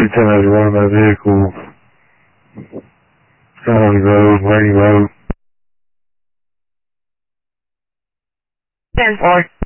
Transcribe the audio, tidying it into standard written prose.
Every time I was running my vehicle, sunny road, rainy road. 10-4.